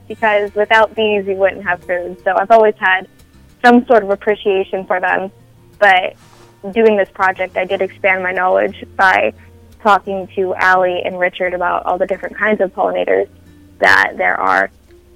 because without bees, we wouldn't have food. So I've always had some sort of appreciation for them. But doing this project, I did expand my knowledge by talking to Allie and Richard about all the different kinds of pollinators that there are.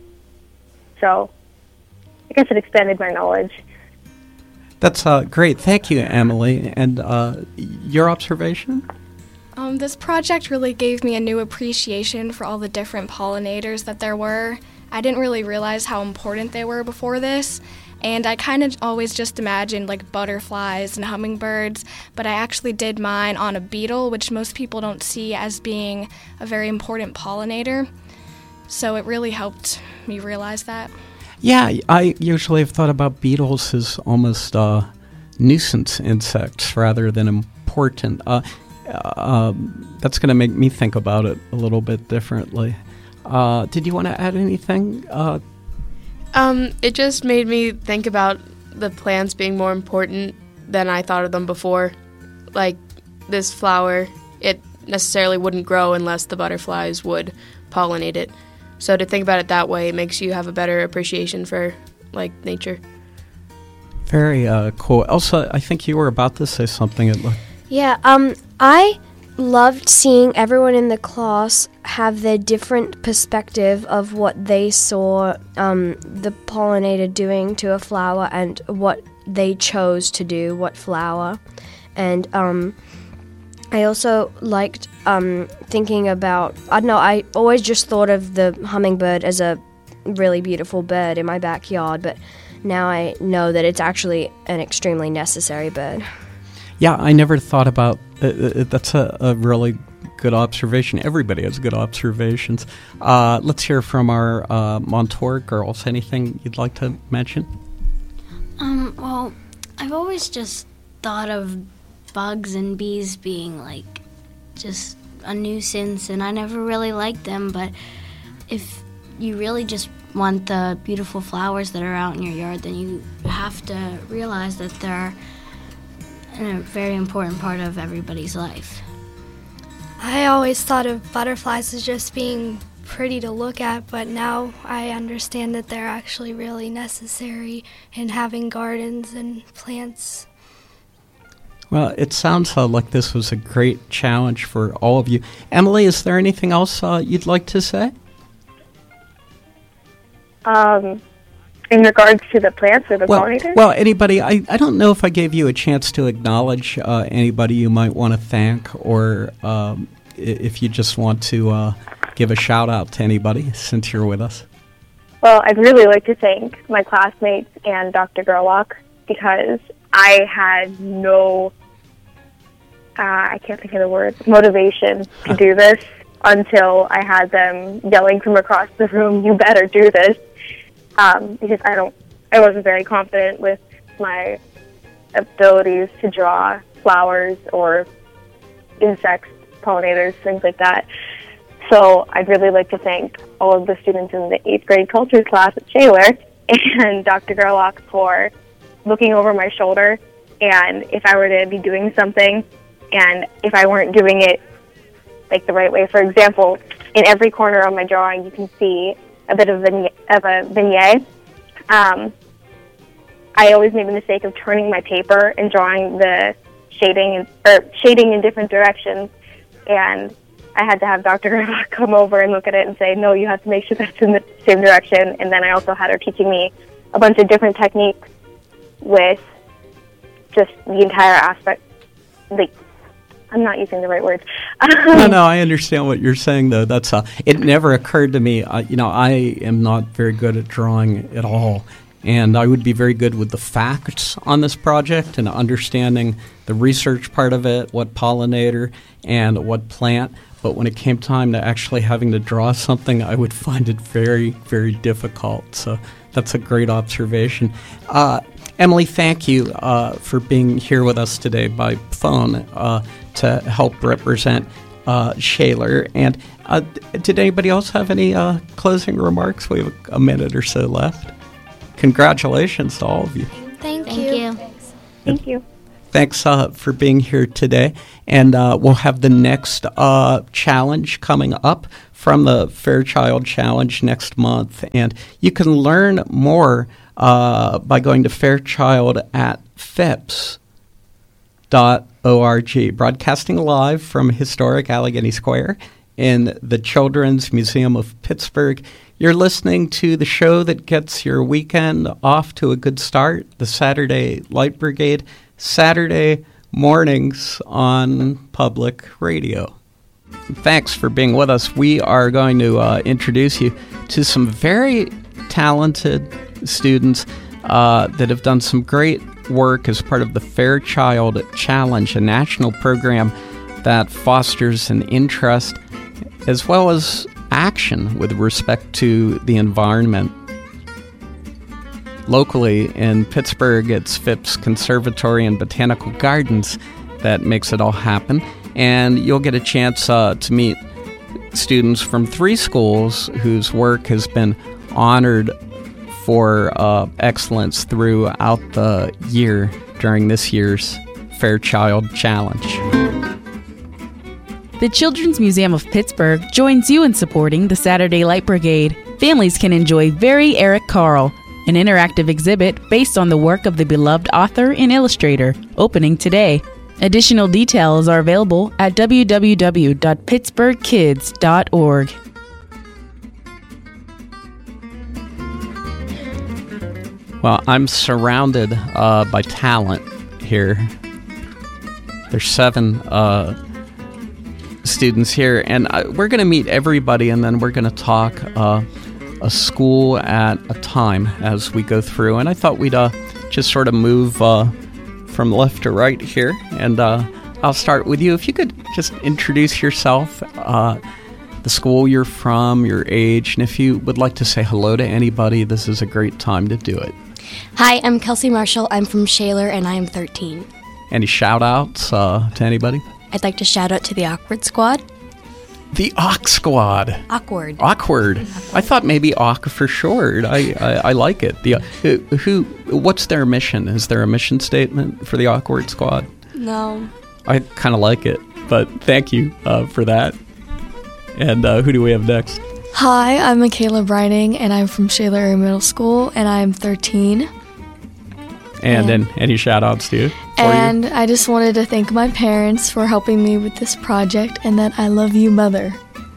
So I guess it expanded my knowledge. That's great. Thank you, Emily. And your observation? This project really gave me a new appreciation for all the different pollinators that there were. I didn't really realize how important they were before this, and I kind of always just imagined like butterflies and hummingbirds, but I actually did mine on a beetle, which most people don't see as being a very important pollinator. So it really helped me realize that. Yeah, I usually have thought about beetles as almost nuisance insects rather than important. That's going to make me think about it a little bit differently. Did you want to add anything? It just made me think about the plants being more important than I thought of them before. Like this flower, it necessarily wouldn't grow unless the butterflies would pollinate it. So to think about it that way, it makes you have a better appreciation for, like, nature. Very cool. Elsa, I think you were about to say something. Yeah, I loved seeing everyone in the class have their different perspective of what they saw the pollinator doing to a flower and what they chose to do, what flower. And I also liked thinking about, I don't know, I always just thought of the hummingbird as a really beautiful bird in my backyard, but now I know that it's actually an extremely necessary bird. Yeah, I never thought about that's a really good observation. Everybody has good observations. Let's hear from our Montour girls. Anything you'd like to mention? Well, I've always just thought of bugs and bees being like just a nuisance, and I never really liked them, but if you really just want the beautiful flowers that are out in your yard, then you have to realize that they're a very important part of everybody's life. I always thought of butterflies as just being pretty to look at, but now I understand that they're actually really necessary in having gardens and plants. Well, it sounds like this was a great challenge for all of you. Emily, is there anything else you'd like to say? In regards to the plants or the pollinators? Well, anybody, I don't know if I gave you a chance to acknowledge anybody you might want to thank, or if you just want to give a shout-out to anybody since you're with us. Well, I'd really like to thank my classmates and Dr. Gerlach, because I had no, I can't think of the word, motivation to do this until I had them yelling from across the room, "You better do this." Because I wasn't very confident with my abilities to draw flowers or insects, pollinators, things like that. So I'd really like to thank all of the students in the 8th grade culture class at Shaler and Dr. Gerlach for looking over my shoulder, and if I were to be doing something and if I weren't doing it like the right way. For example, in every corner of my drawing you can see a bit of a vignette. I always made the mistake of turning my paper and drawing the shading in different directions, and I had to have Dr. Gerlach come over and look at it and say, "No, you have to make sure that's in the same direction." And then I also had her teaching me a bunch of different techniques with just the entire aspect. I'm not using the right words. No, I understand what you're saying, though. That's it never occurred to me. I am not very good at drawing at all, and I would be very good with the facts on this project and understanding the research part of it, what pollinator and what plant. But when it came time to actually having to draw something, I would find it very, very difficult. So that's a great observation. Emily, thank you for being here with us today by phone to help represent Shaler. And did anybody else have any closing remarks? We have a minute or so left. Congratulations to all of you. Thank you. Thank you. thanks for being here today. And we'll have the next challenge coming up from the Fairchild Challenge next month. And you can learn more by going to fairchild@phipps.org. Broadcasting live from historic Allegheny Square in the Children's Museum of Pittsburgh. You're listening to the show that gets your weekend off to a good start, the Saturday Light Brigade, Saturday mornings on public radio. Thanks for being with us. We are going to introduce you to some very talented students that have done some great work as part of the Fairchild Challenge, a national program that fosters an interest as well as action with respect to the environment. Locally in Pittsburgh, it's Phipps Conservatory and Botanical Gardens that makes it all happen. And you'll get a chance to meet students from 3 schools whose work has been honored for excellence throughout the year during this year's Fairchild Challenge. The Children's Museum of Pittsburgh joins you in supporting the Saturday Light Brigade. Families can enjoy Very Eric Carle, an interactive exhibit based on the work of the beloved author and illustrator, opening today. Additional details are available at www.pittsburghkids.org. Well, I'm surrounded by talent here. There's 7 students here, and we're going to meet everybody, and then we're going to talk a school at a time as we go through. And I thought we'd just sort of move from left to right here, and I'll start with you. If you could just introduce yourself, the school you're from, your age, and if you would like to say hello to anybody, this is a great time to do it. Hi, I'm Kelsey Marshall. I'm from Shaler, and I am 13. Any shout-outs to anybody? I'd like to shout out to the Awkward Squad. The Awk Squad. Awkward. I thought maybe Awk for short. I like it. The what's their mission? Is there a mission statement for the Awkward Squad? No. I kind of like it, but thank you for that. And who do we have next? Hi, I'm Michaela Brining, and I'm from Shaler Middle School, and I'm 13. And then any shout-outs to you? And I just wanted to thank my parents for helping me with this project, and that I love you, Mother.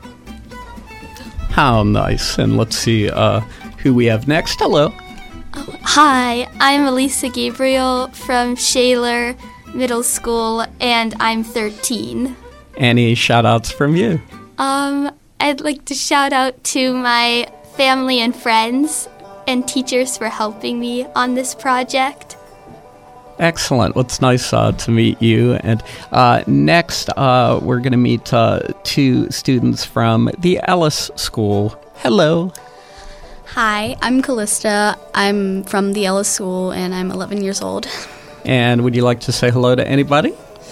How nice. And let's see who we have next. Hello. Hi, I'm Elisa Gabriel from Shaler Middle School, and I'm 13. Any shout-outs from you? I'd like to shout out to my family and friends and teachers for helping me on this project. Excellent. Well, it's nice to meet you. And next, we're going to meet 2 students from the Ellis School. Hello. Hi, I'm Callista. I'm from the Ellis School, and I'm 11 years old. And would you like to say hello to anybody?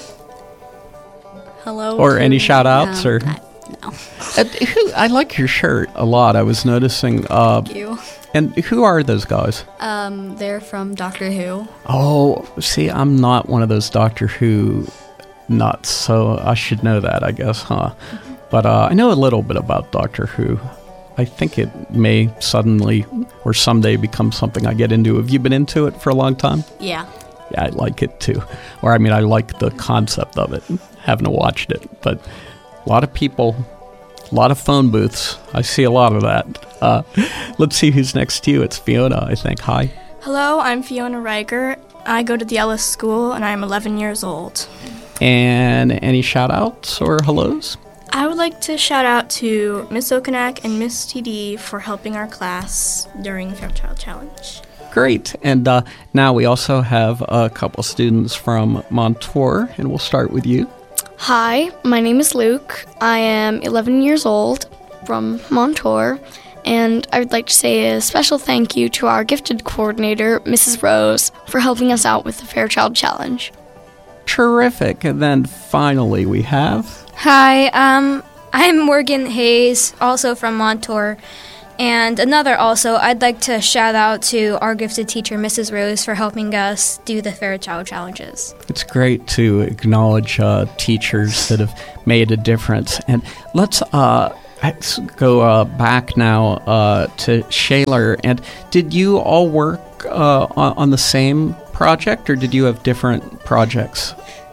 Hello. Or any shout-outs? No. I like your shirt a lot. I was noticing. Thank you. And who are those guys? They're from Doctor Who. Oh, see, I'm not one of those Doctor Who nuts, so I should know that, I guess, huh? Mm-hmm. But I know a little bit about Doctor Who. I think it may suddenly or someday become something I get into. Have you been into it for a long time? Yeah. Yeah, I like it too. Or, I mean, I like the concept of it. Haven't watched it, but a lot of people, a lot of phone booths. I see a lot of that. Let's see who's next to you. It's Fiona, I think. Hi. Hello, I'm Fiona Riker. I go to the Ellis School, and I'm 11 years old. And any shout-outs or hellos? I would like to shout out to Miss Okanak and Miss TD for helping our class during the Fairchild Challenge. Great. And now we also have a couple students from Montour, and we'll start with you. Hi, my name is Luke. I am 11 years old from Montour, and I would like to say a special thank you to our gifted coordinator, Mrs. Rose, for helping us out with the Fairchild Challenge. Terrific. And then finally we have... Hi, I'm Morgan Hayes, also from Montour, And another also, I'd like to shout out to our gifted teacher, Mrs. Rose, for helping us do the Fairchild challenges. It's great to acknowledge teachers that have made a difference. And let's go back now to Shaler. And did you all work on the same project, or did you have different projects?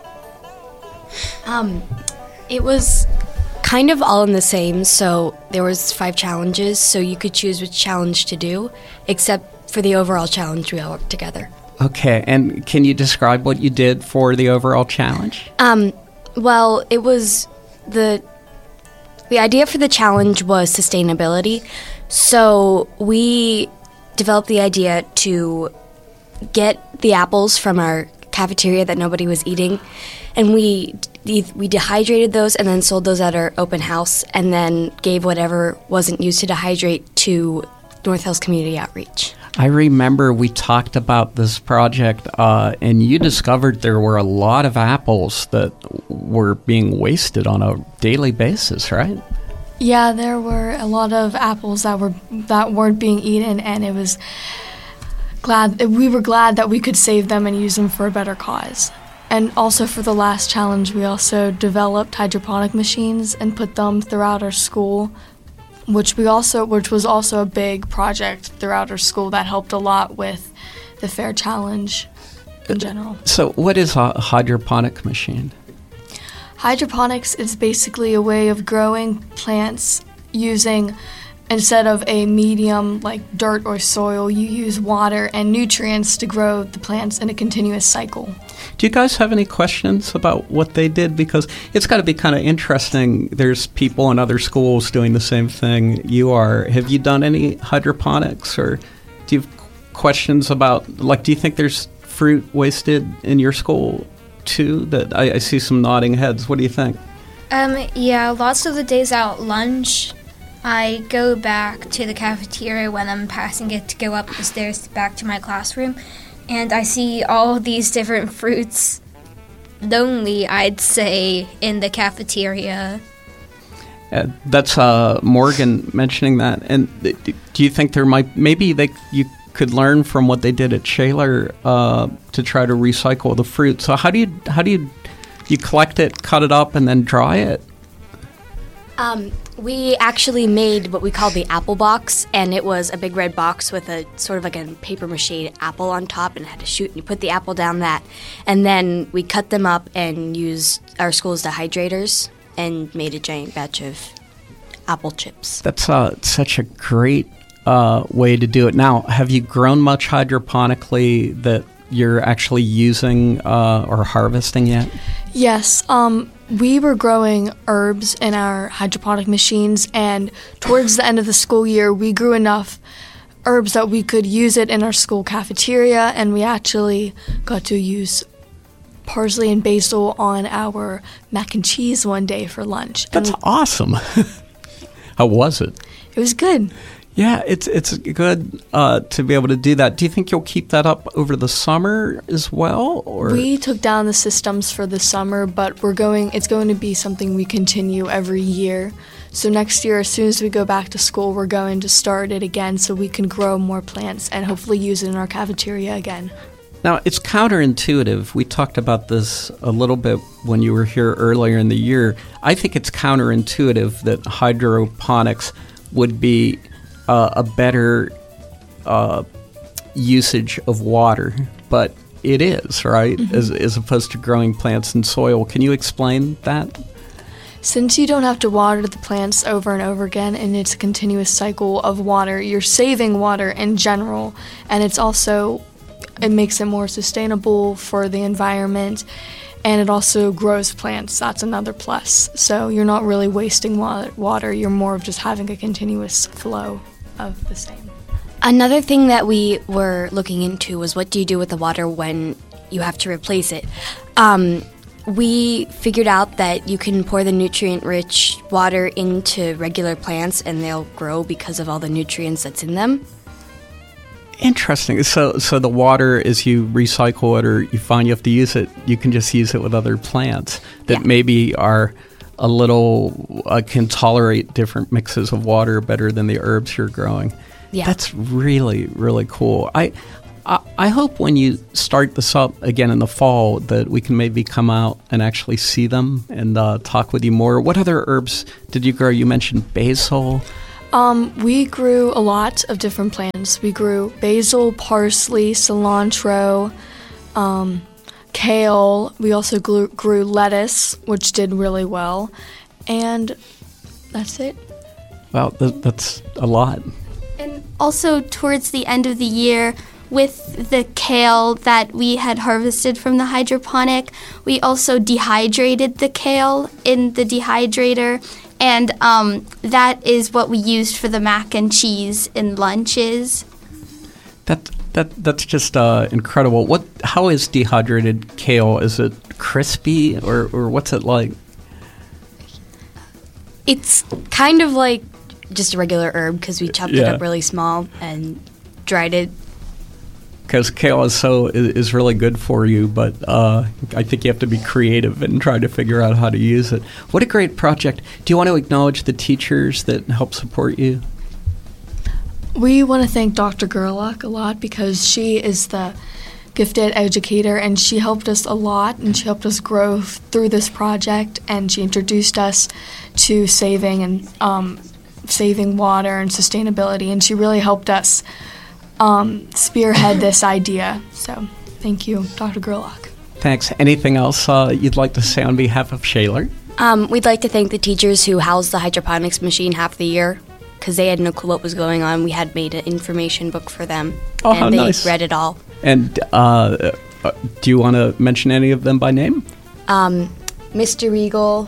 It was kind of all in the same, so there was 5 challenges, so you could choose which challenge to do, except for the overall challenge we all worked together. Okay, and can you describe what you did for the overall challenge? Well, it was the idea for the challenge was sustainability, so we developed the idea to get the apples from our cafeteria that nobody was eating, and we dehydrated those and then sold those at our open house, and then gave whatever wasn't used to dehydrate to North Hills Community Outreach. I remember we talked about this project, and you discovered there were a lot of apples that were being wasted on a daily basis, right? Yeah, there were a lot of apples that weren't being eaten, and we were glad that we could save them and use them for a better cause. And also for the last challenge, we also developed hydroponic machines and put them throughout our school, which was also a big project throughout our school that helped a lot with the Fair Challenge in general. So what is a hydroponic machine? Hydroponics is basically a way of growing plants using, instead of a medium like dirt or soil, you use water and nutrients to grow the plants in a continuous cycle. Do you guys have any questions about what they did? Because it's got to be kind of interesting. There's people in other schools doing the same thing you are. Have you done any hydroponics, or do you have questions about, like, do you think there's fruit wasted in your school too? That I see some nodding heads. What do you think? Yeah, lots of the days at lunch, I go back to the cafeteria when I'm passing it to go up the stairs back to my classroom, and I see all these different fruits, lonely, I'd say, in the cafeteria. That's Morgan mentioning that. And do you think there you could learn from what they did at Shaler to try to recycle the fruit? So how do you collect it, cut it up, and then dry it? We actually made what we call the apple box, and it was a big red box with a sort of like a paper-mache apple on top, and it had to shoot, and you put the apple down that. And then we cut them up and used our school's dehydrators and made a giant batch of apple chips. That's such a great way to do it. Now, have you grown much hydroponically that you're actually using or harvesting yet? Yes, we were growing herbs in our hydroponic machines, and towards the end of the school year, we grew enough herbs that we could use it in our school cafeteria, and we actually got to use parsley and basil on our mac and cheese one day for lunch. That's awesome. How was it? It was good. Yeah, it's good to be able to do that. Do you think you'll keep that up over the summer as well? Or? We took down the systems for the summer, but it's going to be something we continue every year. So next year, as soon as we go back to school, we're going to start it again so we can grow more plants and hopefully use it in our cafeteria again. Now, it's counterintuitive. We talked about this a little bit when you were here earlier in the year. I think it's counterintuitive that hydroponics would be a better usage of water, but it is, right? Mm-hmm. As opposed to growing plants in soil. Can you explain that? Since you don't have to water the plants over and over again, and it's a continuous cycle of water, you're saving water in general, and it makes it more sustainable for the environment, and it also grows plants. That's another plus. So you're not really wasting water. You're more of just having a continuous flow of the same. Another thing that we were looking into was, what do you do with the water when you have to replace it? We figured out that you can pour the nutrient-rich water into regular plants and they'll grow because of all the nutrients that's in them. Interesting. So the water, as you recycle it or you find you have to use it, you can just use it with other plants that maybe are can tolerate different mixes of water better than the herbs you're growing. Yeah. That's really, really cool. I hope when you start this up again in the fall that we can maybe come out and actually see them and talk with you more. What other herbs did you grow? You mentioned basil. We grew a lot of different plants. We grew basil, parsley, cilantro, kale. We also grew lettuce, which did really well. And that's it. Wow, that's a lot. And also towards the end of the year, with the kale that we had harvested from the hydroponic, we also dehydrated the kale in the dehydrator, and that is what we used for the mac and cheese in lunches. That's just incredible. How is dehydrated kale? Is it crispy or what's it like? It's kind of like just a regular herb because we chopped it up really small and dried it. Because kale is really good for you, but I think you have to be creative and try to figure out how to use it. What a great project. Do you want to acknowledge the teachers that help support you? We want to thank Dr. Gerlach a lot because she is the gifted educator and she helped us a lot and she helped us grow through this project and she introduced us to saving and saving water and sustainability and she really helped us spearhead this idea. So thank you, Dr. Gerlach. Thanks. Anything else you'd like to say on behalf of Shaler? We'd like to thank the teachers who housed the hydroponics machine half the year because they had no clue what was going on. We had made an information book for them, and they read it all. And do you want to mention any of them by name? Mr. Regal.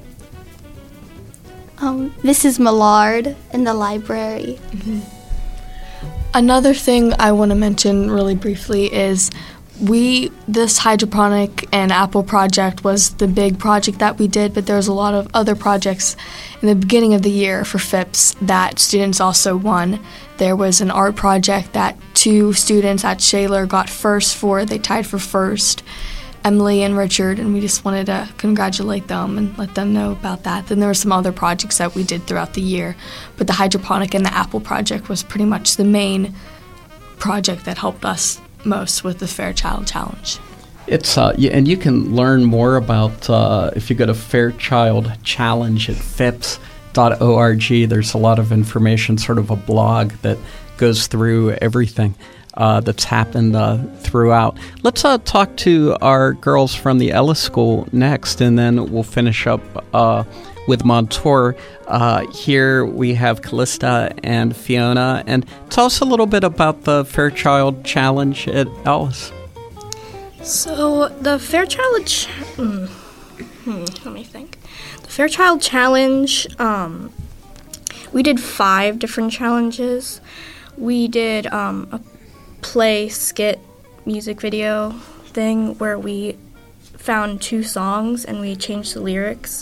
Mrs. Millard in the library. Mm-hmm. Another thing I want to mention really briefly is this hydroponic and apple project was the big project that we did, but there was a lot of other projects in the beginning of the year for FIPS that students also won. There was an art project that 2 students at Shaler got first for. They tied for first, Emily and Richard, and we just wanted to congratulate them and let them know about that. Then there were some other projects that we did throughout the year, but the hydroponic and the apple project was pretty much the main project that helped us most with the Fairchild Challenge. It's and you can learn more about if you go to Fairchild Challenge at phips.org. There's a lot of information, sort of a blog that goes through everything that's happened throughout. Let's talk to our girls from the Ellis School next, and then we'll finish up with Montour. Here we have Callista and Fiona. And tell us a little bit about the Fairchild Challenge at Ellis. So the Fairchild... let me think. The Fairchild Challenge, we did 5 different challenges. We did a play, skit, music video thing where we found 2 songs and we changed the lyrics.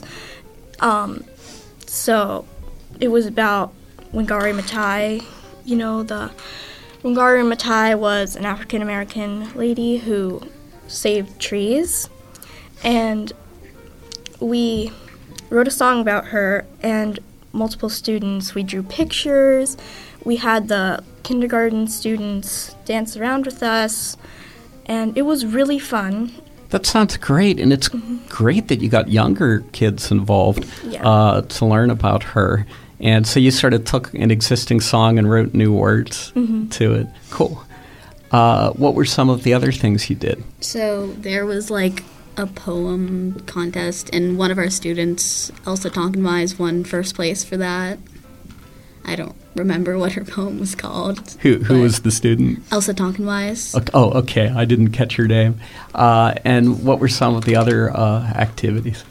So it was about Wangari Maathai. You know, the Wangari Maathai was an African-American lady who saved trees. And we wrote a song about her, and multiple students, we drew pictures. We had the kindergarten students dance around with us, and it was really fun. That sounds great, and it's great that you got younger kids involved to learn about her. And so you sort of took an existing song and wrote new words to it. Cool. What were some of the other things you did? So there was like a poem contest, and one of our students, Elsa Tonkinwise, won first place for that. I don't remember what her poem was called. Who was the student? Elsa Tonkinwise. Okay. I didn't catch her name. And what were some of the other activities?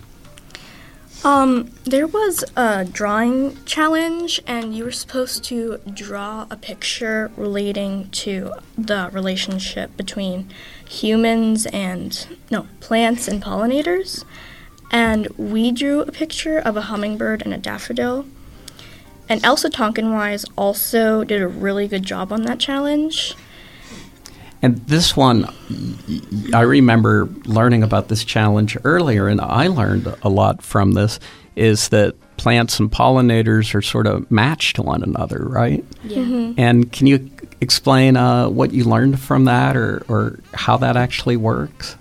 There was a drawing challenge, and you were supposed to draw a picture relating to the relationship between plants and pollinators. And we drew a picture of a hummingbird and a daffodil. And Elsa Tonkinwise also did a really good job on that challenge. And this one, I remember learning about this challenge earlier, and I learned a lot from this. is that plants and pollinators are sort of matched to one another, right? Yeah. Mm-hmm. And can you explain what you learned from that or how that actually works?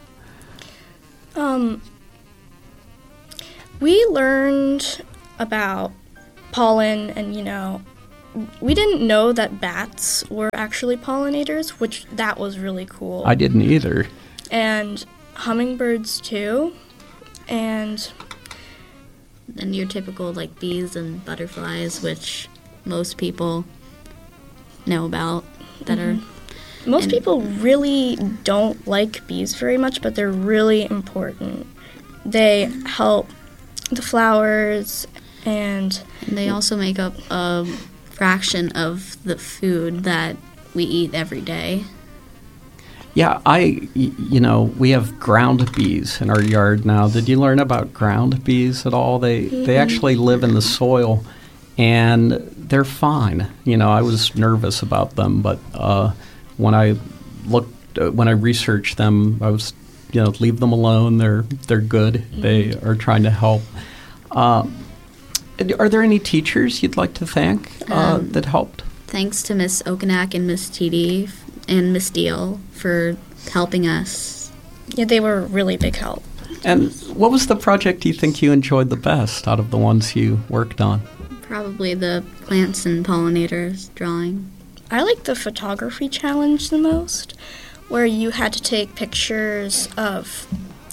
We learned about pollen and, we didn't know that bats were actually pollinators, which that was really cool. I didn't either. And hummingbirds too. And your typical like bees and butterflies, which most people know about that are. Most people really don't like bees very much, but they're really important. They help the flowers, and they also make up a fraction of the food that we eat every day. Yeah, we have ground bees in our yard now. Did you learn about ground bees at all? They actually live in the soil, and they're fine. I was nervous about them, but when I researched them, I was, leave them alone. They're good. They are trying to help. Are there any teachers you'd like to thank that helped? Thanks to Miss Okanak and Miss TD and Miss Deal for helping us. Yeah, they were a really big help. And what was the project you think you enjoyed the best out of the ones you worked on? Probably the plants and pollinators drawing. I like the photography challenge the most, where you had to take pictures of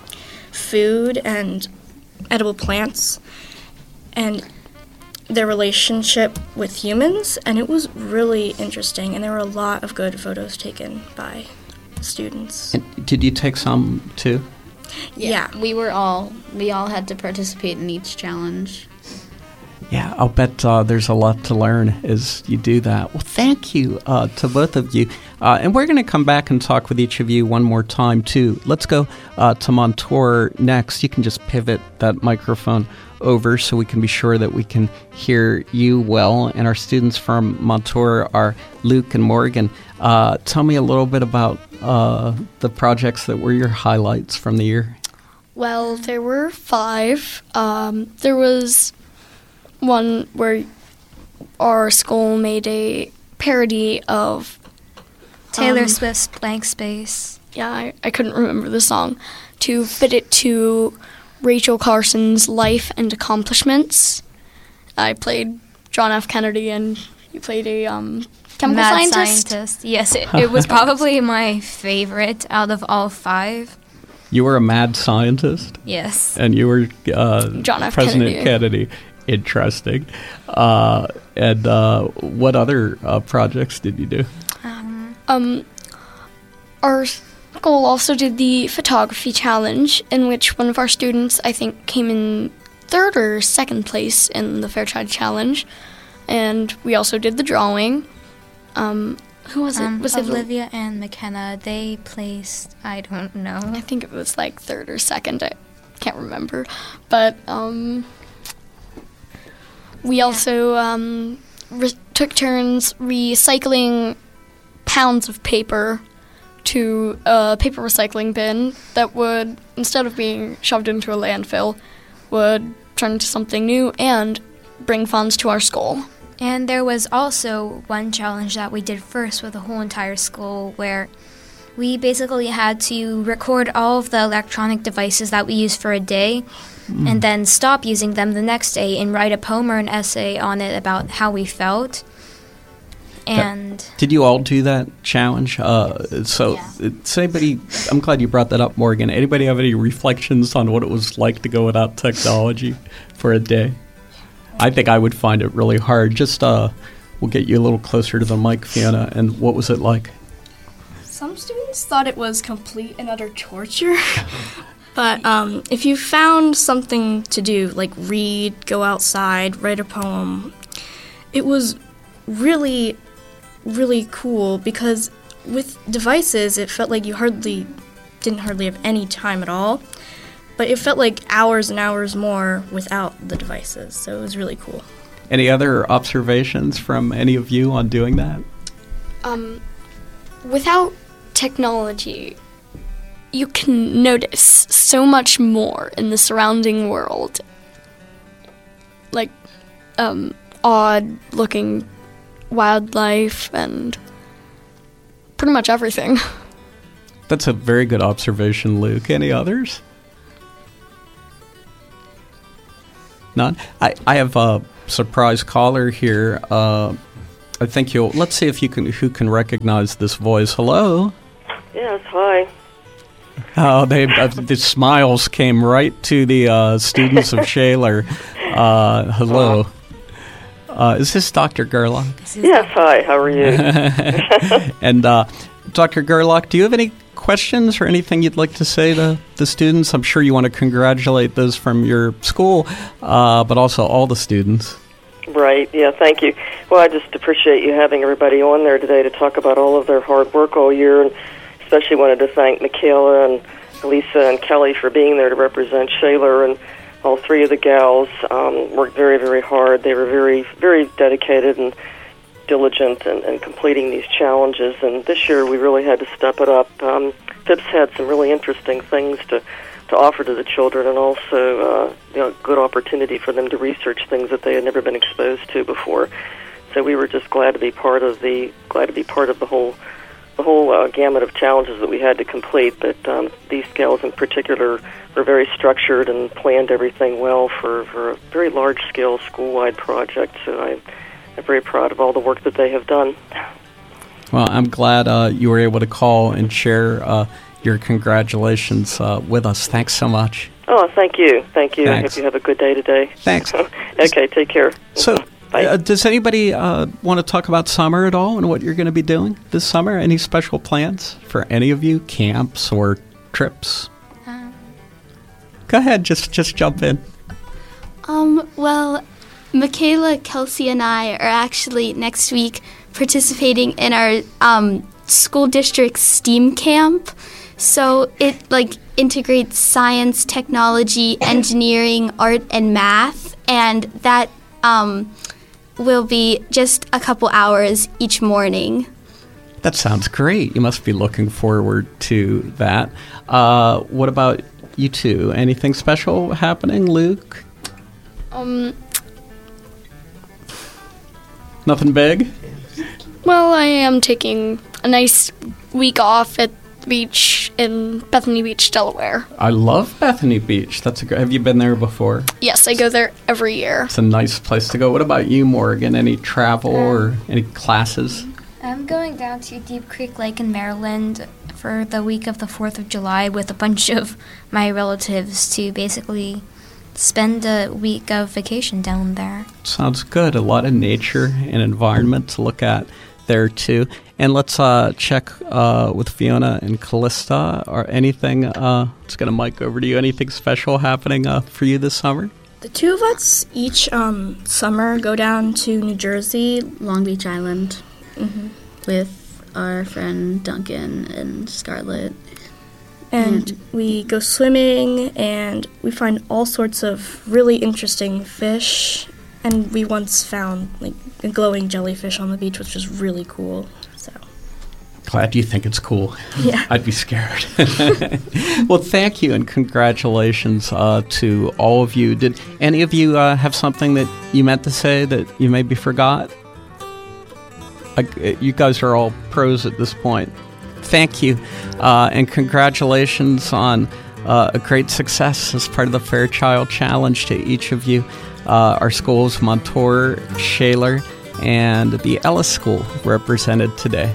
food and edible plants and their relationship with humans, and it was really interesting, and there were a lot of good photos taken by students. And did you take some too? Yeah. We all had to participate in each challenge. Yeah, I'll bet there's a lot to learn as you do that. Well, thank you to both of you. And we're going to come back and talk with each of you one more time, too. Let's go to Montour next. You can just pivot that microphone over so we can be sure that we can hear you well. And our students from Montour are Luke and Morgan. Tell me a little bit about the projects that were your highlights from the year. Well, there were 5. There was one where our school made a parody of Taylor Swift's Blank Space. Yeah, I couldn't remember the song. To fit it to Rachel Carson's life and accomplishments. I played John F. Kennedy, and you played a chemical scientist. Yes, it was probably my favorite out of all 5. You were a mad scientist? Yes. And you were John F. President Kennedy. Interesting. And what other projects did you do? Our school also did the photography challenge, in which one of our students, I think, came in 3rd or 2nd place in the Fairchild Challenge. And we also did the drawing. Who was it? Was Olivia and McKenna. They placed, I don't know. I think it was like 3rd or 2nd. I can't remember. But we also took turns recycling pounds of paper to a paper recycling bin that would, instead of being shoved into a landfill, would turn into something new and bring funds to our school. And there was also one challenge that we did first with the whole entire school, where we basically had to record all of the electronic devices that we used for a day and then stop using them the next day and write a poem or an essay on it about how we felt. And did you all do that challenge? Does anybody, I'm glad you brought that up, Morgan. Anybody have any reflections on what it was like to go without technology for a day? I think I would find it really hard. Just we'll get you a little closer to the mic, Fiona. And what was it like? Some students thought it was complete and utter torture. But if you found something to do, like read, go outside, write a poem, it was really, really cool, because with devices, it felt like you didn't hardly have any time at all. But it felt like hours and hours more without the devices, so it was really cool. Any other observations from any of you on doing that? Without technology, you can notice so much more in the surrounding world. like odd-looking wildlife and pretty much everything. That's a very good observation, Luke. Any others? None? I have a surprise caller here. I think let's see if who can recognize this voice. Hello? Yes, hi. Oh, the smiles came right to the students of Shaler. Hello. Is this Dr. Gerlach? Yes, hi. How are you? And Dr. Gerlach, do you have any questions or anything you'd like to say to the students? I'm sure you want to congratulate those from your school, but also all the students. Right, yeah, thank you. Well, I just appreciate you having everybody on there today to talk about all of their hard work all year, and especially wanted to thank Michaela and Lisa and Kelly for being there to represent Shaler, and all three of the gals worked very, very hard. They were very, very dedicated and diligent in completing these challenges, and this year we really had to step it up. Phipps had some really interesting things to offer to the children, and also good opportunity for them to research things that they had never been exposed to before. So we were just glad to be part of the whole gamut of challenges that we had to complete. But these gals in particular were very structured and planned everything well for a very large-scale school-wide project. So I'm very proud of all the work that they have done. Well, I'm glad you were able to call and share your congratulations with us. Thanks so much. Oh, thank you. Thank you. Thanks. I hope you have a good day today. Thanks. Okay, take care. So, does anybody want to talk about summer at all and what you're going to be doing this summer? Any special plans for any of you? Camps or trips? Go ahead, just jump in. Well, Michaela, Kelsey, and I are actually next week participating in our school district STEAM camp. So it integrates science, technology, engineering, art, and math, and that will be just a couple hours each morning. That sounds great. You must be looking forward to that. What about you two? Anything special happening, Luke? Nothing big? Well, I am taking a nice week off at the beach in Bethany Beach, Delaware. I love Bethany Beach. Have you been there before? Yes, I go there every year. It's a nice place to go. What about you, Morgan? Any travel or any classes? I'm going down to Deep Creek Lake in Maryland for the week of the 4th of July with a bunch of my relatives to basically spend a week of vacation down there. Sounds good. A lot of nature and environment to look at there too. And let's check with Fiona and Callista. Or anything? Let's get a mic over to you. Anything special happening for you this summer? The two of us each summer go down to New Jersey, Long Beach Island, with our friend Duncan and Scarlett. And we go swimming, and we find all sorts of really interesting fish. And we once found a glowing jellyfish on the beach, which was really cool. So glad you think it's cool. Yeah. I'd be scared. Well, thank you and congratulations to all of you. Did any of you have something that you meant to say that you maybe forgot? You guys are all pros at this point. Thank you, and congratulations on a great success as part of the Fairchild Challenge to each of you. Our schools, Montour, Shaler, and the Ellis School represented today.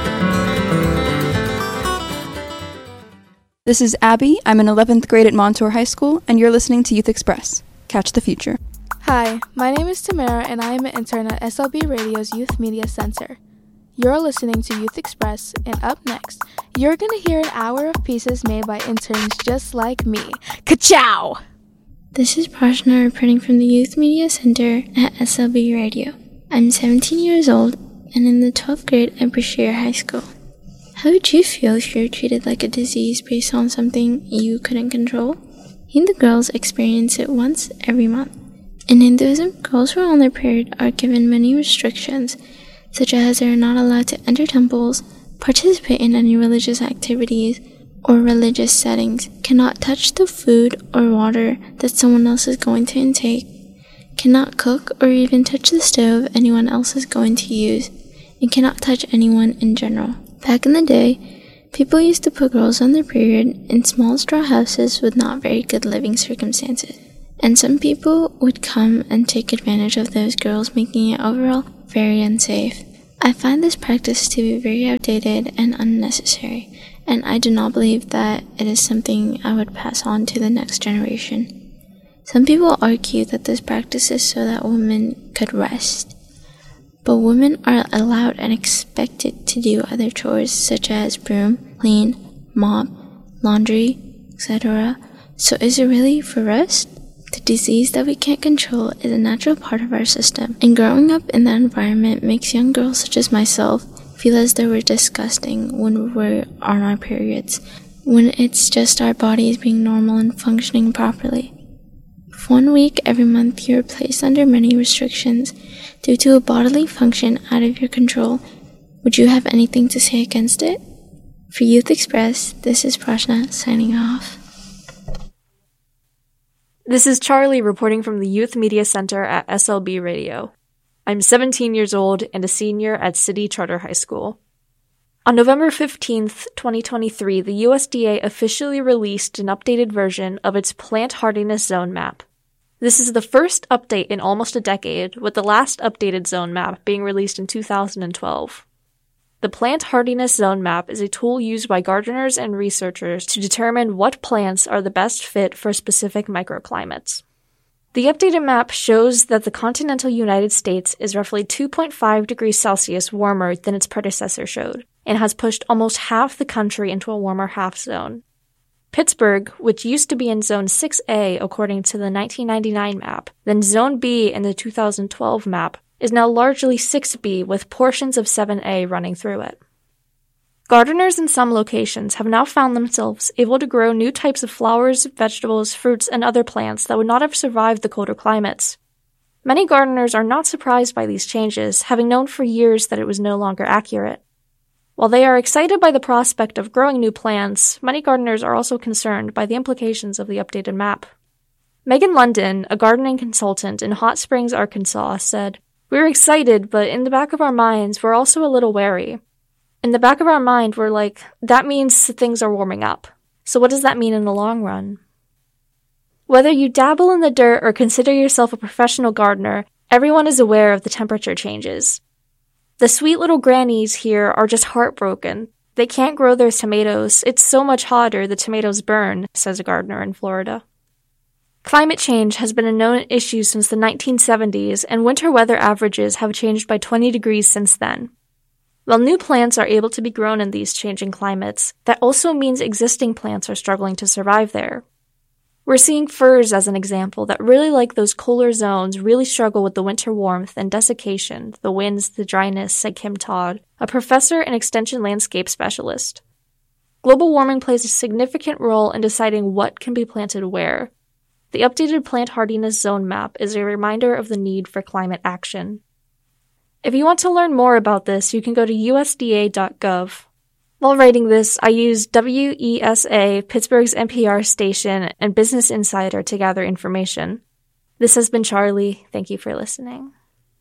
This is Abby. I'm in 11th grade at Montour High School, and you're listening to Youth Express. Catch the future. Hi, my name is Tamara, and I am an intern at SLB Radio's Youth Media Center. You're listening to Youth Express, and up next, you're going to hear an hour of pieces made by interns just like me. Ka-chow! This is Prashna reporting from the Youth Media Center at SLB Radio. I'm 17 years old and in the 12th grade at Brashear High School. How would you feel if you were treated like a disease based on something you couldn't control? Hindu girls experience it once every month. In Hinduism, girls who are on their period are given many restrictions, such as they are not allowed to enter temples, participate in any religious activities, or religious settings, cannot touch the food or water that someone else is going to intake, cannot cook or even touch the stove anyone else is going to use, and cannot touch anyone in general. Back in the day, people used to put girls on their period in small straw houses with not very good living circumstances, and some people would come and take advantage of those girls, making it overall very unsafe. I find this practice to be very outdated and unnecessary, and I do not believe that it is something I would pass on to the next generation. Some people argue that this practice is so that women could rest, but women are allowed and expected to do other chores such as broom, clean, mop, laundry, etc. So is it really for rest? The disease that we can't control is a natural part of our system, and growing up in that environment makes young girls such as myself feel as though we're disgusting when we're on our periods, when it's just our bodies being normal and functioning properly. For 1 week every month you are placed under many restrictions due to a bodily function out of your control. Would you have anything to say against it? For Youth Express, this is Prashna signing off. This is Charlie reporting from the Youth Media Center at SLB Radio. I'm 17 years old and a senior at City Charter High School. On November 15th, 2023, the USDA officially released an updated version of its Plant Hardiness Zone Map. This is the first update in almost a decade, with the last updated zone map being released in 2012. The Plant Hardiness Zone Map is a tool used by gardeners and researchers to determine what plants are the best fit for specific microclimates. The updated map shows that the continental United States is roughly 2.5 degrees Celsius warmer than its predecessor showed, and has pushed almost half the country into a warmer half zone. Pittsburgh, which used to be in Zone 6A according to the 1999 map, then Zone B in the 2012 map, is now largely 6B with portions of 7A running through it. Gardeners in some locations have now found themselves able to grow new types of flowers, vegetables, fruits, and other plants that would not have survived the colder climates. Many gardeners are not surprised by these changes, having known for years that it was no longer accurate. While they are excited by the prospect of growing new plants, many gardeners are also concerned by the implications of the updated map. Megan London, a gardening consultant in Hot Springs, Arkansas, said, "We're excited, but in the back of our minds, we're also a little wary. In the back of our mind, we're like, that means things are warming up. So what does that mean in the long run?" Whether you dabble in the dirt or consider yourself a professional gardener, everyone is aware of the temperature changes. The sweet little grannies here are just heartbroken. They can't grow their tomatoes. It's so much hotter the tomatoes burn, says a gardener in Florida. Climate change has been a known issue since the 1970s, and winter weather averages have changed by 20 degrees since then. While new plants are able to be grown in these changing climates, that also means existing plants are struggling to survive there. We're seeing firs as an example that really like those cooler zones really struggle with the winter warmth and desiccation, the winds, the dryness, said Kim Todd, a professor and extension landscape specialist. Global warming plays a significant role in deciding what can be planted where. The updated Plant Hardiness Zone Map is a reminder of the need for climate action. If you want to learn more about this, you can go to usda.gov. While writing this, I used WESA, Pittsburgh's NPR station, and Business Insider to gather information. This has been Charlie. Thank you for listening.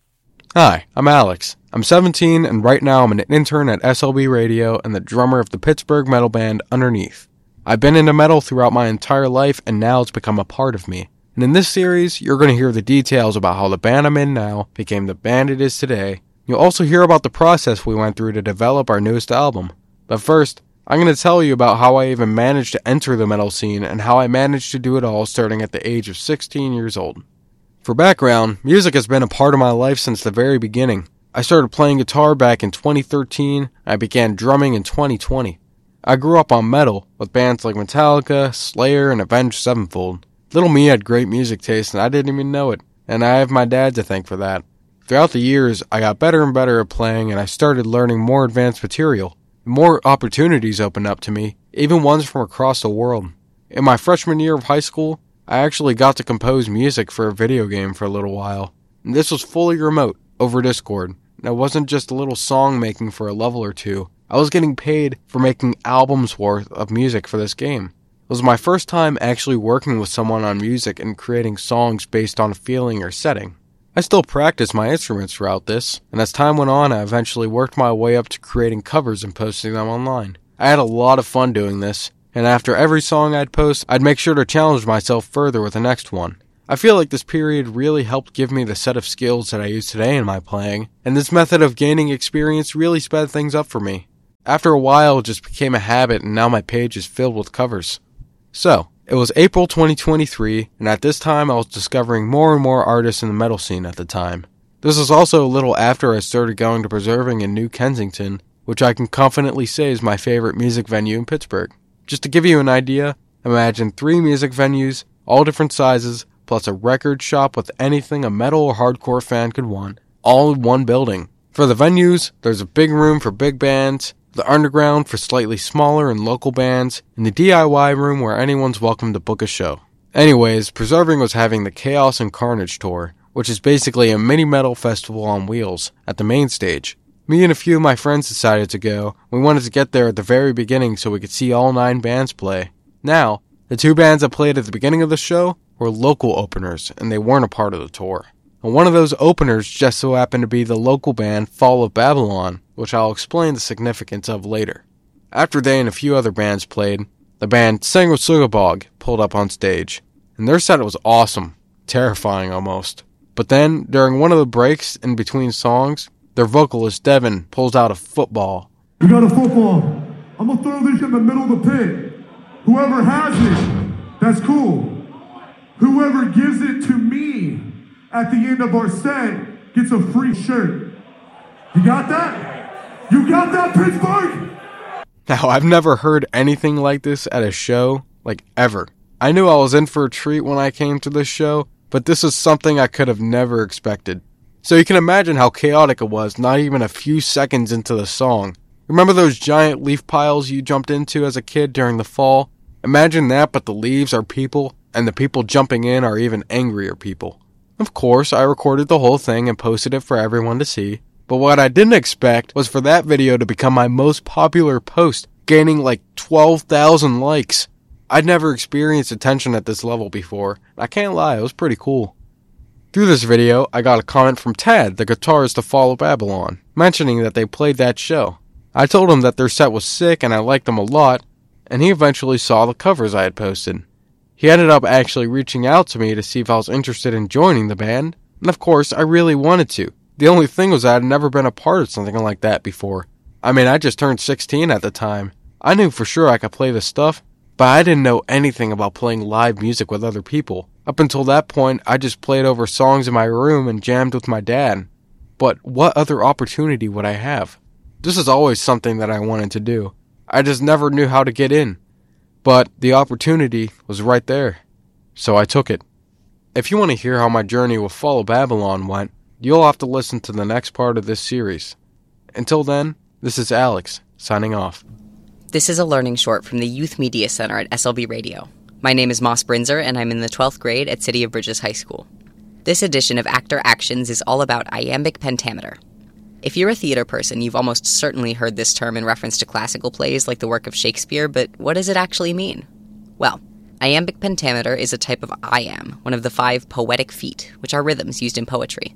Hi, I'm Alex. I'm 17, and right now I'm an intern at SLB Radio and the drummer of the Pittsburgh metal band Underneath. I've been into metal throughout my entire life, and now it's become a part of me. And in this series, you're going to hear the details about how the band I'm in now became the band it is today. You'll also hear about the process we went through to develop our newest album. But first, I'm going to tell you about how I even managed to enter the metal scene and how I managed to do it all starting at the age of 16 years old. For background, music has been a part of my life since the very beginning. I started playing guitar back in 2013, and I began drumming in 2020. I grew up on metal, with bands like Metallica, Slayer, and Avenged Sevenfold. Little me had great music taste, and I didn't even know it, and I have my dad to thank for that. Throughout the years, I got better and better at playing, and I started learning more advanced material. More opportunities opened up to me, even ones from across the world. In my freshman year of high school, I actually got to compose music for a video game for a little while. And this was fully remote, over Discord. And it wasn't just a little song making for a level or two. I was getting paid for making albums worth of music for this game. It was my first time actually working with someone on music and creating songs based on a feeling or setting. I still practiced my instruments throughout this, and as time went on, I eventually worked my way up to creating covers and posting them online. I had a lot of fun doing this, and after every song I'd post, I'd make sure to challenge myself further with the next one. I feel like this period really helped give me the set of skills that I use today in my playing, and this method of gaining experience really sped things up for me. After a while, it just became a habit, and now my page is filled with covers. So, it was April 2023, and at this time I was discovering more and more artists in the metal scene at the time. This was also a little after I started going to Preserving in New Kensington, which I can confidently say is my favorite music venue in Pittsburgh. Just to give you an idea, imagine 3 music venues, all different sizes, plus a record shop with anything a metal or hardcore fan could want, all in one building. For the venues, there's a big room for big bands, the underground for slightly smaller and local bands, and the DIY room where anyone's welcome to book a show. Anyways, Preserving was having the Chaos and Carnage tour, which is basically a mini metal festival on wheels, at the main stage. Me and a few of my friends decided to go. We wanted to get there at the very beginning so we could see all 9 bands play. Now, the 2 bands that played at the beginning of the show were local openers, and they weren't a part of the tour. And one of those openers just so happened to be the local band Fall of Babylon, which I'll explain the significance of later. After they and a few other bands played, the band Sanguisugabog pulled up on stage, and their set was awesome, terrifying almost. But then, during one of the breaks in between songs, their vocalist Devin pulls out a football. We got a football. I'm gonna throw this in the middle of the pit. Whoever has it, that's cool. Whoever gives it to me at the end of our set gets a free shirt. You got that? You got that, Pittsburgh? Now, I've never heard anything like this at a show, like ever. I knew I was in for a treat when I came to this show, but this is something I could have never expected. So you can imagine how chaotic it was not even a few seconds into the song. Remember those giant leaf piles you jumped into as a kid during the fall? Imagine that, but the leaves are people, and the people jumping in are even angrier people. Of course, I recorded the whole thing and posted it for everyone to see, but what I didn't expect was for that video to become my most popular post, gaining like 12,000 likes. I'd never experienced attention at this level before. I can't lie, it was pretty cool. Through this video, I got a comment from Tad, the guitarist of Fall of Babylon, mentioning that they played that show. I told him that their set was sick and I liked them a lot, and he eventually saw the covers I had posted. He ended up actually reaching out to me to see if I was interested in joining the band, and of course, I really wanted to. The only thing was that I'd never been a part of something like that before. I mean, I just turned 16 at the time. I knew for sure I could play this stuff, but I didn't know anything about playing live music with other people. Up until that point, I just played over songs in my room and jammed with my dad. But what other opportunity would I have? This is always something that I wanted to do. I just never knew how to get in. But the opportunity was right there, so I took it. If you want to hear how my journey with Fall of Babylon went, you'll have to listen to the next part of this series. Until then, this is Alex, signing off. This is a learning short from the Youth Media Center at SLB Radio. My name is Moss Brinzer, and I'm in the 12th grade at City of Bridges High School. This edition of Actor Actions is all about iambic pentameter. If you're a theater person, you've almost certainly heard this term in reference to classical plays like the work of Shakespeare, but what does it actually mean? Well, iambic pentameter is a type of iamb, one of the 5 poetic feet, which are rhythms used in poetry.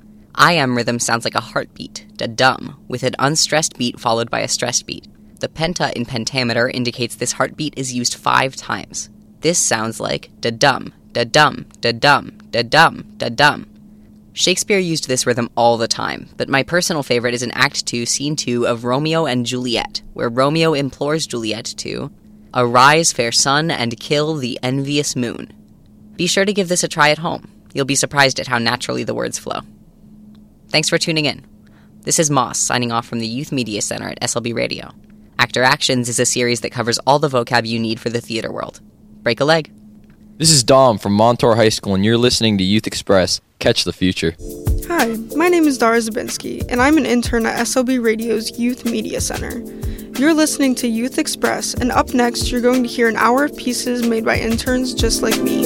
Iamb rhythm sounds like a heartbeat, da-dum, with an unstressed beat followed by a stressed beat. The penta in pentameter indicates this heartbeat is used 5 times. This sounds like da-dum, da-dum, da-dum, da-dum, da-dum. Shakespeare used this rhythm all the time, but my personal favorite is in Act 2, Scene 2 of Romeo and Juliet, where Romeo implores Juliet to "Arise, fair sun, and kill the envious moon." Be sure to give this a try at home. You'll be surprised at how naturally the words flow. Thanks for tuning in. This is Moss, signing off from the Youth Media Center at SLB Radio. Actor Actions is a series that covers all the vocab you need for the theater world. Break a leg. This is Dom from Montour High School, and you're listening to Youth Express. Catch the future. Hi, my name is Dara Zabinski, and I'm an intern at SLB Radio's Youth Media Center. You're listening to Youth Express, and up next, you're going to hear an hour of pieces made by interns just like me.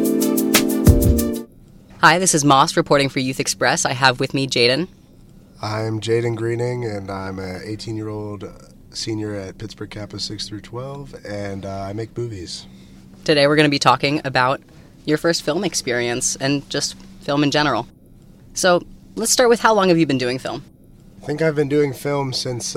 Hi, this is Moss reporting for Youth Express. I have with me Jaden. I'm Jaden Greening, and I'm an 18-year-old senior at Pittsburgh Kappa 6 through 12, and I make movies. Today we're going to be talking about your first film experience and just film in general. So let's start with, how long have you been doing film? I think I've been doing film since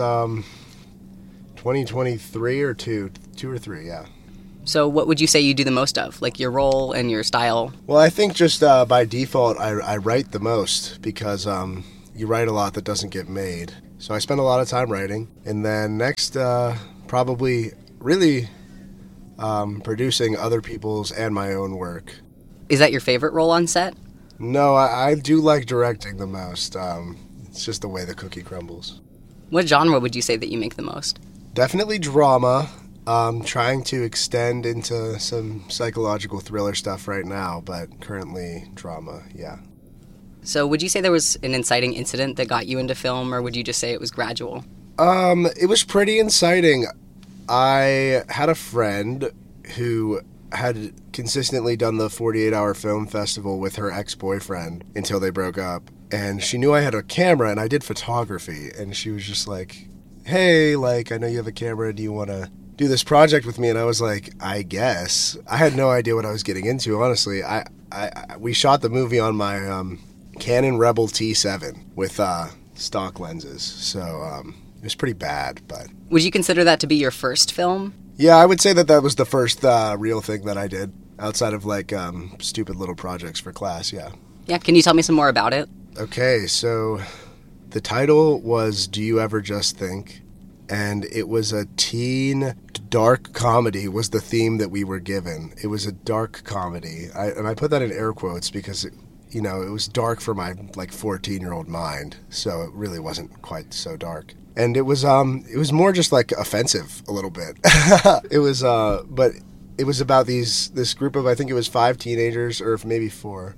2023 or two or three, yeah. So what would you say you do the most of, like your role and your style? Well, I think just by default, I write the most because you write a lot that doesn't get made. So I spend a lot of time writing. And then next, probably really producing other people's and my own work. Is that your favorite role on set? No, I do like directing the most. It's just the way the cookie crumbles. What genre would you say that you make the most? Definitely drama. Trying to extend into some psychological thriller stuff right now, but currently drama, yeah. So would you say there was an inciting incident that got you into film, or would you just say it was gradual? It was pretty inciting. I had a friend who had consistently done the 48-hour film festival with her ex-boyfriend until they broke up. And she knew I had a camera, and I did photography. And she was just like, hey, like, I know you have a camera. Do you want to do this project with me? And I was like, I guess. I had no idea what I was getting into, honestly. We shot the movie on my Canon Rebel T7 with stock lenses. So it was pretty bad, but... Would you consider that to be your first film? Yeah, I would say that was the first real thing that I did, outside of, like, stupid little projects for class, yeah. Yeah, can you tell me some more about it? Okay, so the title was Do You Ever Just Think? And it was a teen dark comedy was the theme that we were given. It was a dark comedy. And I put that in air quotes because, it was dark for my, 14-year-old mind. So it really wasn't quite so dark. And it was more just, offensive a little bit. It was, but it was about this group of, I think it was 5 teenagers, or maybe 4,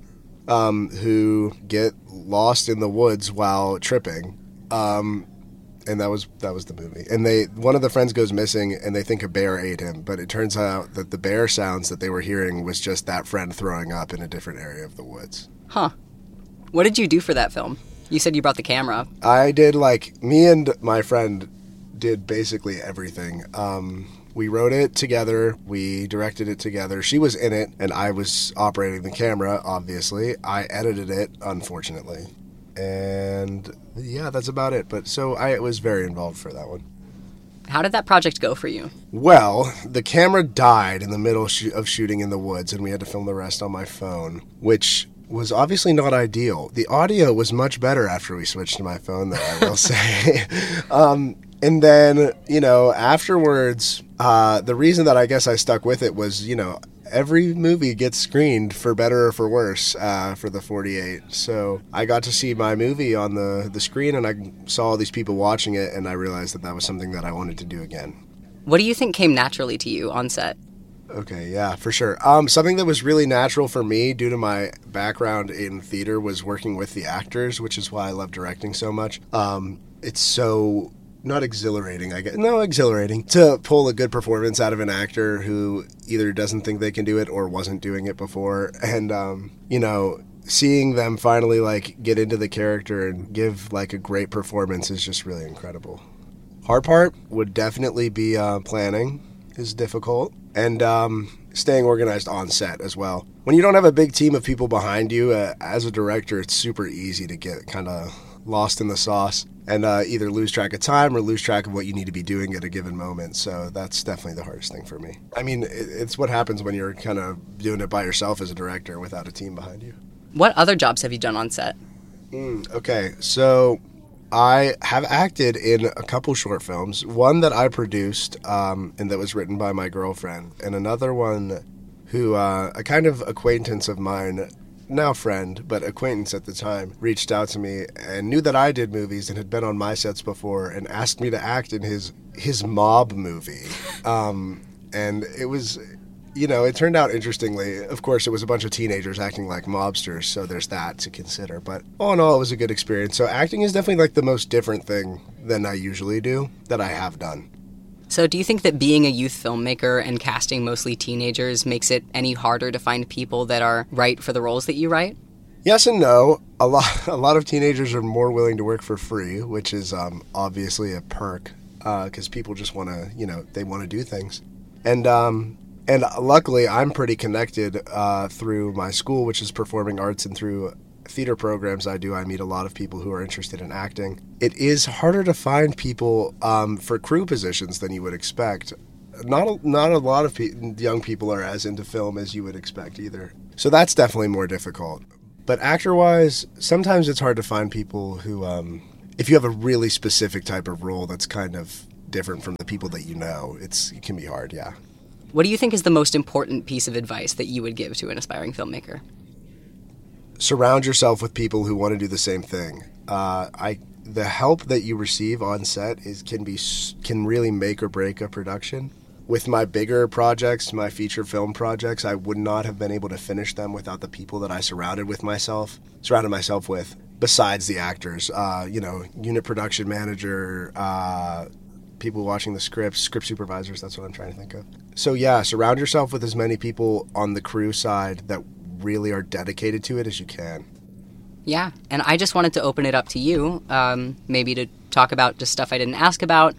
who get lost in the woods while tripping. And that was the movie. And one of the friends goes missing, and they think a bear ate him. But it turns out that the bear sounds that they were hearing was just that friend throwing up in a different area of the woods. Huh. What did you do for that film? You said you brought the camera. I did, me and my friend did basically everything. We wrote it together. We directed it together. She was in it, and I was operating the camera, obviously. I edited it, unfortunately. And yeah, that's about it. But so I was very involved for that one. How did that project go for you? Well, the camera died in the middle of shooting in the woods, and we had to film the rest on my phone, which was obviously not ideal. The audio was much better after we switched to my phone, though, I will say. And then, afterwards, the reason that I guess I stuck with it was, every movie gets screened for better or for worse for the 48. So I got to see my movie on the screen, and I saw all these people watching it, and I realized that was something that I wanted to do again. What do you think came naturally to you on set? Okay, yeah, for sure. Something that was really natural for me due to my background in theater was working with the actors, which is why I love directing so much. It's so... not exhilarating, I guess. No, exhilarating. To pull a good performance out of an actor who either doesn't think they can do it or wasn't doing it before. And, seeing them finally, get into the character and give, a great performance is just really incredible. Hard part would definitely be planning is difficult. And staying organized on set as well. When you don't have a big team of people behind you, as a director, it's super easy to get kind of lost in the sauce and either lose track of time or lose track of what you need to be doing at a given moment. So that's definitely the hardest thing for me. I mean, it's what happens when you're kind of doing it by yourself as a director without a team behind you. What other jobs have you done on set? Okay, so I have acted in a couple short films. One that I produced and that was written by my girlfriend, and another one who a kind of acquaintance of mine, now friend, but acquaintance at the time, reached out to me and knew that I did movies and had been on my sets before and asked me to act in his mob movie. And it was, it turned out interestingly. Of course, it was a bunch of teenagers acting like mobsters, so there's that to consider. But all in all, it was a good experience. So acting is definitely the most different thing than I usually do that I have done. So do you think that being a youth filmmaker and casting mostly teenagers makes it any harder to find people that are right for the roles that you write? Yes and no. A lot of teenagers are more willing to work for free, which is obviously a perk because people just want to, they want to do things. And luckily, I'm pretty connected through my school, which is performing arts, and through theater programs I meet a lot of people who are interested in acting. It is harder to find people for crew positions than you would expect. Not a lot of young people are as into film as you would expect either. So that's definitely more difficult. But actor-wise, sometimes it's hard to find people who, if you have a really specific type of role that's kind of different from the people that you know, it can be hard, yeah. What do you think is the most important piece of advice that you would give to an aspiring filmmaker? Surround yourself with people who want to do the same thing. The help that you receive on set can really make or break a production. With my bigger projects, my feature film projects, I would not have been able to finish them without the people that I surrounded myself with, besides the actors. Unit production manager, people watching the script supervisors, that's what I'm trying to think of. So yeah, surround yourself with as many people on the crew side that really are dedicated to it as you can. Yeah, and I just wanted to open it up to you, maybe to talk about just stuff I didn't ask about,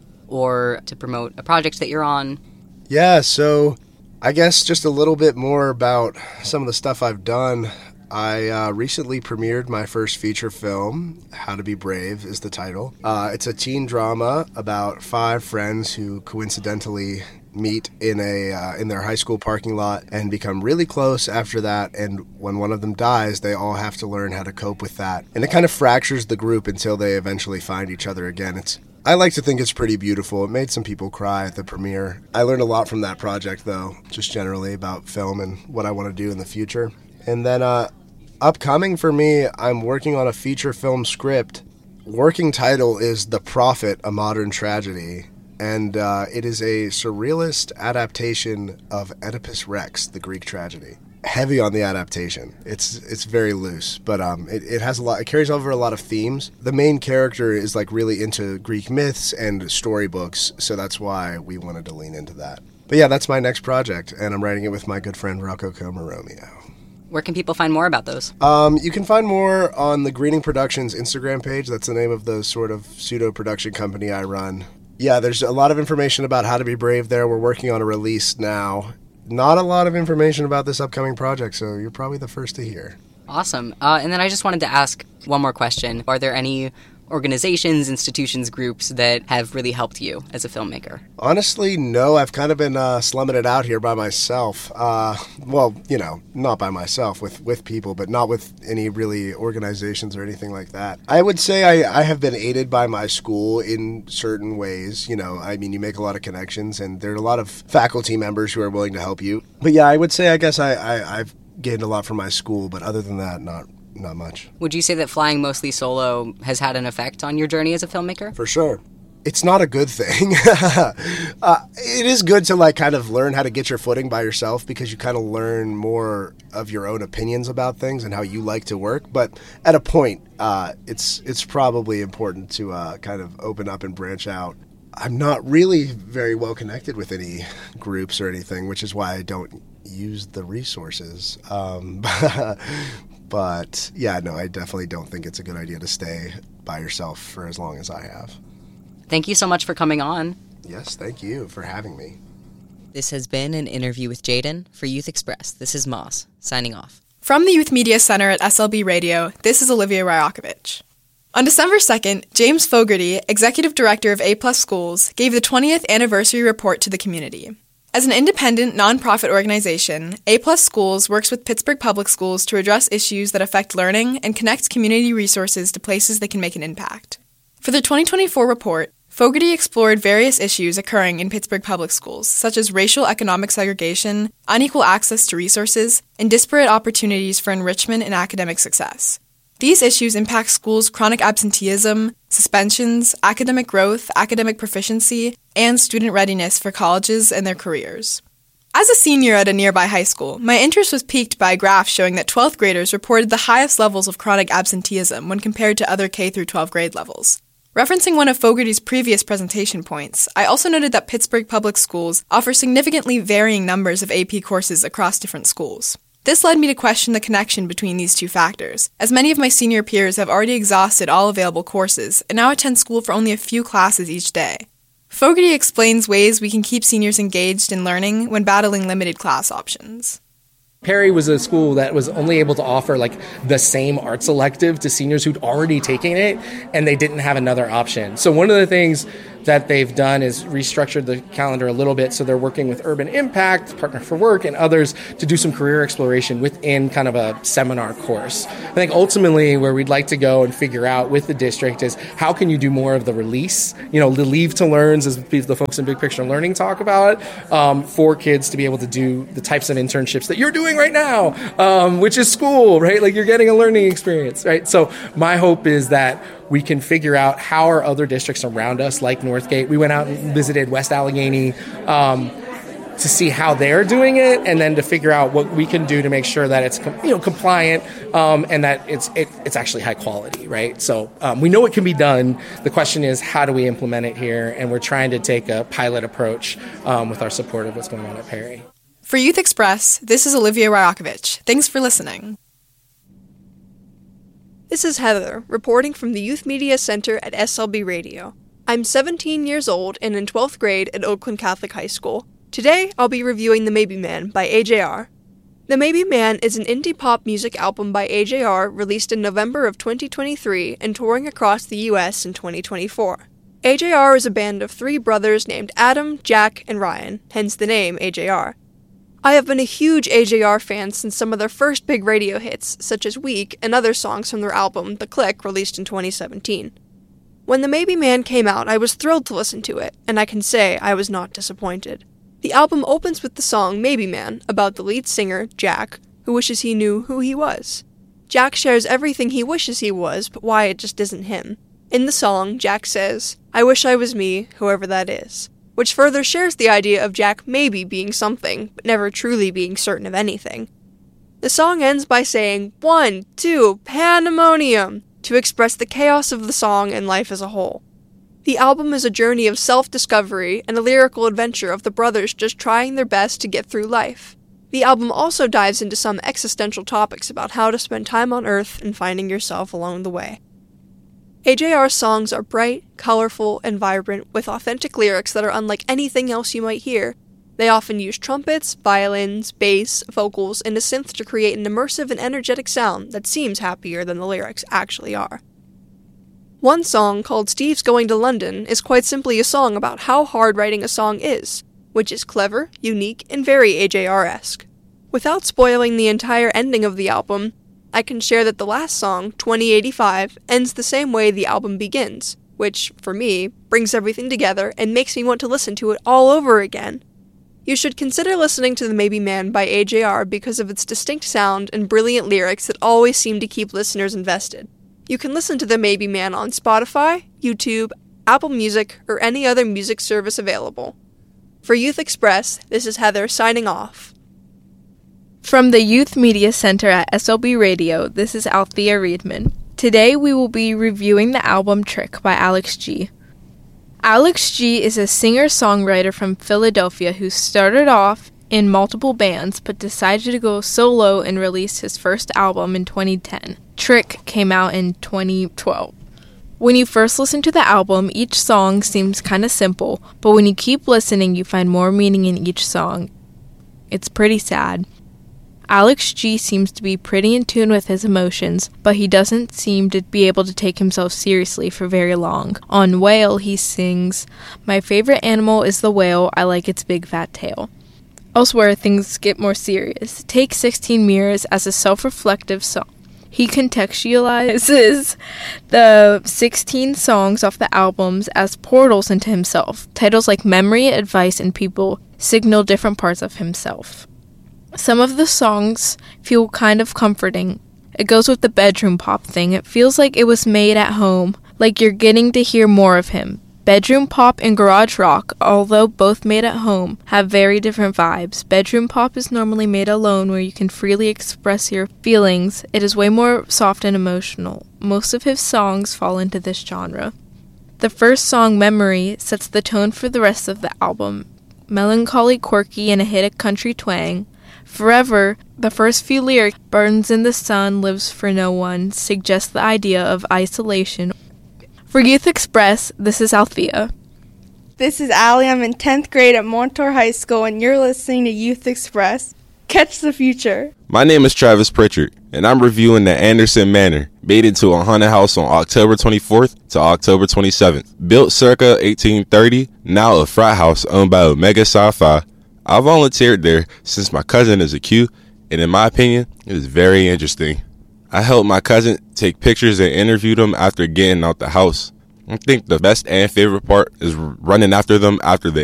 or to promote a project that you're on. Yeah, so I guess just a little bit more about some of the stuff I've done. I recently premiered my first feature film, How to Be Brave is the title. It's a teen drama about 5 friends who coincidentally meet in their high school parking lot and become really close after that, and when one of them dies, they all have to learn how to cope with that. And it kind of fractures the group until they eventually find each other again. I like to think it's pretty beautiful. It made some people cry at the premiere. I learned a lot from that project, though, just generally about film and what I want to do in the future. And then upcoming for me, I'm working on a feature film script. Working title is The Prophet, A Modern Tragedy. And it is a surrealist adaptation of Oedipus Rex, the Greek tragedy. Heavy on the adaptation. It's very loose, but it has a lot. It carries over a lot of themes. The main character is really into Greek myths and storybooks, so that's why we wanted to lean into that. But yeah, that's my next project, and I'm writing it with my good friend Rocco Comaromeo. Where can people find more about those? You can find more on the Greening Productions Instagram page. That's the name of the sort of pseudo-production company I run. Yeah, there's a lot of information about How to Be Brave there. We're working on a release now. Not a lot of information about this upcoming project, so you're probably the first to hear. Awesome. And then I just wanted to ask one more question. Are there any organizations, institutions, groups that have really helped you as a filmmaker? Honestly, no. I've kind of been slumming it out here by myself. Not by myself, with people, but not with any really organizations or anything like that. I would say I have been aided by my school in certain ways. You make a lot of connections, and there are a lot of faculty members who are willing to help you. But yeah, I would say, I guess I've gained a lot from my school, but other than that, not much. Would you say that flying mostly solo has had an effect on your journey as a filmmaker? For sure. It's not a good thing. It is good to kind of learn how to get your footing by yourself, because you kind of learn more of your own opinions about things and how you like to work. But at a point, it's probably important to kind of open up and branch out. I'm not really very well connected with any groups or anything, which is why I don't use the resources. But yeah, no, I definitely don't think it's a good idea to stay by yourself for as long as I have. Thank you so much for coming on. Yes, thank you for having me. This has been an interview with Jaden for Youth Express. This is Moss, signing off. From the Youth Media Center at SLB Radio, this is Olivia Ryakovich. On December 2nd, James Fogarty, Executive Director of A+ Schools, gave the 20th anniversary report to the community. As an independent, nonprofit organization, A+ Schools works with Pittsburgh Public Schools to address issues that affect learning and connect community resources to places that can make an impact. For the 2024 report, Fogarty explored various issues occurring in Pittsburgh Public Schools, such as racial economic segregation, unequal access to resources, and disparate opportunities for enrichment and academic success. These issues impact schools' chronic absenteeism, suspensions, academic growth, academic proficiency, and student readiness for colleges and their careers. As a senior at a nearby high school, my interest was piqued by a graph showing that 12th graders reported the highest levels of chronic absenteeism when compared to other K-12 grade levels. Referencing one of Fogarty's previous presentation points, I also noted that Pittsburgh Public Schools offer significantly varying numbers of AP courses across different schools. This led me to question the connection between these two factors, as many of my senior peers have already exhausted all available courses and now attend school for only a few classes each day. Fogarty explains ways we can keep seniors engaged in learning when battling limited class options. Perry was a school that was only able to offer like the same arts elective to seniors who'd already taken it, and they didn't have another option. So one of the things that they've done is restructured the calendar a little bit, so they're working with Urban Impact, Partner for Work, and others to do some career exploration within kind of a seminar course. I think ultimately where we'd like to go and figure out with the district is how can you do more of the release, the leave to learns, as the folks in Big Picture Learning talk about, for kids to be able to do the types of internships that you're doing right now, which is school, right? Like you're getting a learning experience, right? So my hope is that we can figure out how are other districts around us, like Northgate. We went out and visited West Allegheny to see how they're doing it, and then to figure out what we can do to make sure that it's compliant and that it's actually high quality, right? So we know it can be done. The question is, how do we implement it here? And we're trying to take a pilot approach with our support of what's going on at Perry. For Youth Express, this is Olivia Ryakovich. Thanks for listening. This is Heather, reporting from the Youth Media Center at SLB Radio. I'm 17 years old and in 12th grade at Oakland Catholic High School. Today, I'll be reviewing The Maybe Man by AJR. The Maybe Man is an indie pop music album by AJR released in November of 2023 and touring across the U.S. in 2024. AJR is a band of 3 brothers named Adam, Jack, and Ryan, hence the name AJR. I have been a huge AJR fan since some of their first big radio hits, such as Weak and other songs from their album The Click, released in 2017. When The Maybe Man came out, I was thrilled to listen to it, and I can say I was not disappointed. The album opens with the song Maybe Man, about the lead singer, Jack, who wishes he knew who he was. Jack shares everything he wishes he was, but why it just isn't him. In the song, Jack says, "I wish I was me, whoever that is," which further shares the idea of Jack maybe being something, but never truly being certain of anything. The song ends by saying, 1, 2, pandemonium, to express the chaos of the song and life as a whole. The album is a journey of self-discovery and a lyrical adventure of the brothers just trying their best to get through life. The album also dives into some existential topics about how to spend time on Earth and finding yourself along the way. AJR's songs are bright, colorful, and vibrant, with authentic lyrics that are unlike anything else you might hear. They often use trumpets, violins, bass, vocals, and a synth to create an immersive and energetic sound that seems happier than the lyrics actually are. One song, called Steve's Going to London, is quite simply a song about how hard writing a song is, which is clever, unique, and very AJR-esque. Without spoiling the entire ending of the album, I can share that the last song, 2085, ends the same way the album begins, which, for me, brings everything together and makes me want to listen to it all over again. You should consider listening to The Maybe Man by AJR because of its distinct sound and brilliant lyrics that always seem to keep listeners invested. You can listen to The Maybe Man on Spotify, YouTube, Apple Music, or any other music service available. For Youth Express, this is Heather signing off. From the Youth Media Center at SLB Radio, this is Althea Reedman. Today we will be reviewing the album Trick by Alex G. Alex G is a singer-songwriter from Philadelphia who started off in multiple bands but decided to go solo and release his first album in 2010. Trick came out in 2012. When you first listen to the album, each song seems kind of simple, but when you keep listening, you find more meaning in each song. It's pretty sad. Alex G seems to be pretty in tune with his emotions, but he doesn't seem to be able to take himself seriously for very long. On Whale, he sings, "My favorite animal is the whale, I like its big fat tail." Elsewhere, things get more serious. Take 16 Mirrors as a self-reflective song. He contextualizes the 16 songs off the albums as portals into himself. Titles like Memory, Advice, and People signal different parts of himself. Some of the songs feel kind of comforting. It goes with the bedroom pop thing. It feels like it was made at home, like you're getting to hear more of him. Bedroom pop and garage rock, although both made at home, have very different vibes. Bedroom pop is normally made alone where you can freely express your feelings. It is way more soft and emotional. Most of his songs fall into this genre. The first song, Memory, sets the tone for the rest of the album. Melancholy, quirky, and a hit of country twang. Forever, the first few lyrics, burns in the sun, lives for no one, suggest the idea of isolation. For Youth Express, this is Althea. This is Allie. I'm in 10th grade at Montour High School, and you're listening to Youth Express. Catch the future. My name is Travis Pritchard, and I'm reviewing the Anderson Manor, made into a haunted house on October 24th to October 27th. Built circa 1830, now a frat house owned by Omega Psi Phi. I volunteered there since my cousin is a Q, and in my opinion, it was very interesting. I helped my cousin take pictures and interview them after getting out the house. I think the best and favorite part is running after them after the